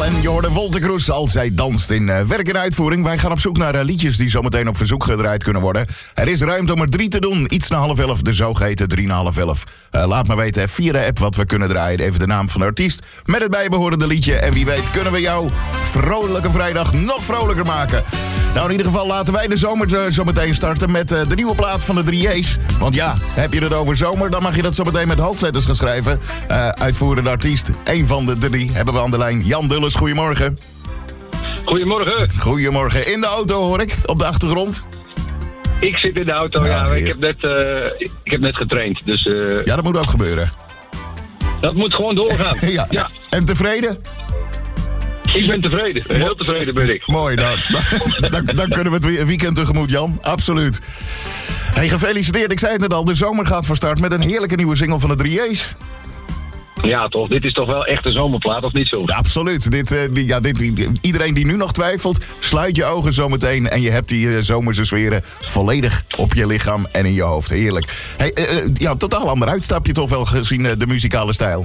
En je hoorde Wolter Kroes als zij danst in werk en uitvoering. Wij gaan op zoek naar liedjes die zometeen op verzoek gedraaid kunnen worden. Er is ruimte om er 3 te doen. Iets na 10:30, de zogeheten 3 na 11:30. Laat maar weten via de app wat we kunnen draaien. Even de naam van de artiest met het bijbehorende liedje. En wie weet kunnen we jouw vrolijke vrijdag nog vrolijker maken. Nou, in ieder geval laten wij de zomer zometeen starten met de nieuwe plaat van de 3J's. Want ja, heb je het over zomer, dan mag je dat zometeen met hoofdletters gaan schrijven. Uitvoerende artiest, één van de 3, hebben we aan de lijn. Jan Dulles, goedemorgen. Goedemorgen. Goedemorgen. In de auto hoor ik, op de achtergrond. Ik zit in de auto, ja. Ik heb net getraind, dus... Ja, dat moet ook gebeuren. Dat moet gewoon doorgaan. Ja. En tevreden? Ik ben tevreden. Heel tevreden ben ik. Mooi, dan kunnen we het weekend tegemoet, Jan. Absoluut. Hey, gefeliciteerd. Ik zei het net al, de zomer gaat van start met een heerlijke nieuwe single van de 3J's. Ja, toch. Dit is toch wel echt een zomerplaat, of niet zo? Ja, absoluut. Iedereen die nu nog twijfelt, sluit je ogen zometeen en je hebt die zomerse sferen volledig op je lichaam en in je hoofd. Heerlijk. Hey, totaal ander uitstapje toch wel gezien de muzikale stijl.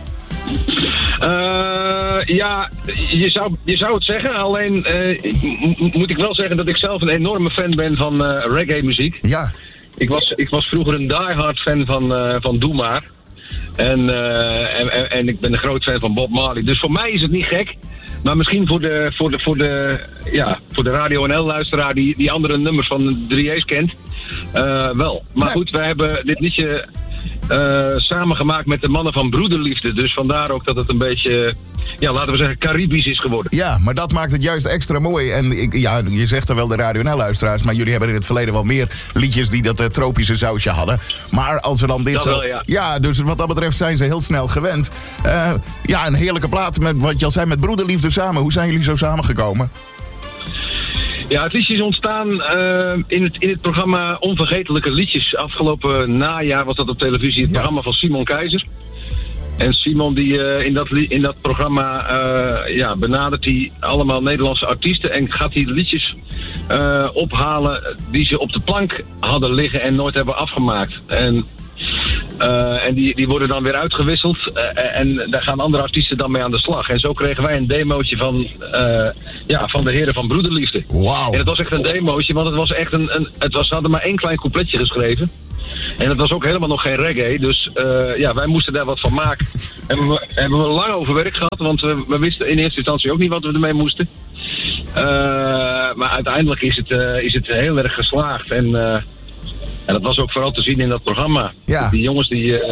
Ja, je zou het zeggen. Alleen moet ik wel zeggen dat ik zelf een enorme fan ben van reggae muziek. Ja. Ik was vroeger een diehard fan van Doe Maar. En ik ben een groot fan van Bob Marley. Dus voor mij is het niet gek. Maar misschien voor de Radio NL-luisteraar die andere nummers van de 3J's kent, wel. Maar goed, wij hebben dit liedje samengemaakt met de mannen van Broederliefde. Dus vandaar ook dat het een beetje, laten we zeggen, Caribisch is geworden. Ja, maar dat maakt het juist extra mooi. En je zegt er wel de Radio NL-luisteraars, maar jullie hebben in het verleden wel meer liedjes die dat tropische sausje hadden. Maar als we dan dit dat zo... Wel, ja, dus wat dat betreft zijn ze heel snel gewend. Een heerlijke plaat met wat je al zei, met Broederliefde samen. Hoe zijn jullie zo samengekomen? Ja, het liedje is ontstaan in het programma Onvergetelijke Liedjes. Afgelopen najaar was dat op televisie het programma van Simon Keizer. En Simon die in dat programma benadert hij allemaal Nederlandse artiesten en gaat die liedjes ophalen die ze op de plank hadden liggen en nooit hebben afgemaakt. En die worden dan weer uitgewisseld en daar gaan andere artiesten dan mee aan de slag. En zo kregen wij een demootje van de heren van Broederliefde. Wow. En het was echt een demootje, want het was echt ze hadden maar 1 klein coupletje geschreven. En het was ook helemaal nog geen reggae, dus wij moesten daar wat van maken. Hebben we lang over werk gehad, want we wisten in eerste instantie ook niet wat we ermee moesten. Maar uiteindelijk is het heel erg geslaagd en dat was ook vooral te zien in dat programma. Ja. Die jongens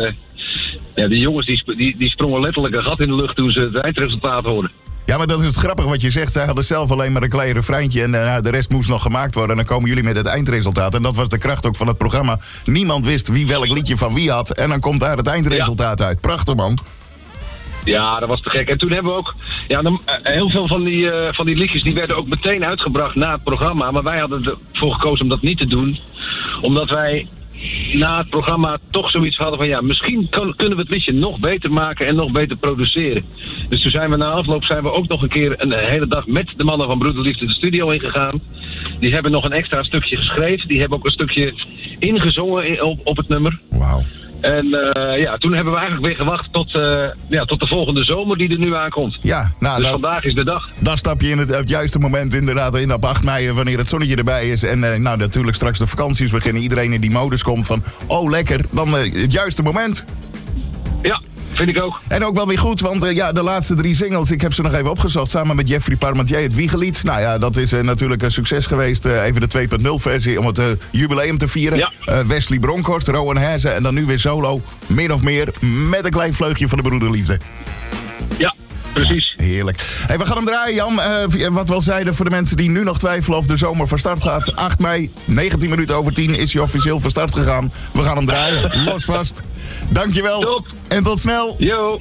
die sprongen letterlijk een gat in de lucht toen ze het eindresultaat hoorden. Ja, maar dat is het grappige wat je zegt. Zij hadden zelf alleen maar een klein refreintje en de rest moest nog gemaakt worden. En dan komen jullie met het eindresultaat. En dat was de kracht ook van het programma. Niemand wist wie welk liedje van wie had. En dan komt daar het eindresultaat uit. Prachtig, man. Ja, dat was te gek. En toen hebben we ook... heel veel van die liedjes die werden ook meteen uitgebracht na het programma. Maar wij hadden ervoor gekozen om dat niet te doen. Omdat wij na het programma toch zoiets hadden van... misschien kunnen we het liedje nog beter maken en nog beter produceren. Dus toen zijn we na afloop ook nog een keer een hele dag met de mannen van Broederliefde de studio ingegaan. Die hebben nog een extra stukje geschreven. Die hebben ook een stukje ingezongen op het nummer. Wauw. En toen hebben we eigenlijk weer gewacht tot de volgende zomer die er nu aankomt. Ja, dus vandaag is de dag. Dan stap je in het juiste moment inderdaad in op 8 mei wanneer het zonnetje erbij is. En natuurlijk straks de vakanties beginnen. Iedereen in die modus komt van, oh lekker, dan het juiste moment. Ja. Vind ik ook. En ook wel weer goed, want de laatste 3 singles, ik heb ze nog even opgezocht, samen met Jeffrey Parmentier, het Wiegelied. Nou ja, dat is natuurlijk een succes geweest. Even de 2.0 versie om het jubileum te vieren. Ja. Wesley Bronkhorst, Rowan Heze en dan nu weer solo, min of meer, met een klein vleugje van de Broederliefde. Ja. Precies. Ja, heerlijk. Hey, we gaan hem draaien, Jan. Wat we al zeiden voor de mensen die nu nog twijfelen of de zomer van start gaat. 8 mei, 19 minuten over 10 is hij officieel van start gegaan. We gaan hem draaien. Los vast. Dankjewel. Top. En tot snel. Yo.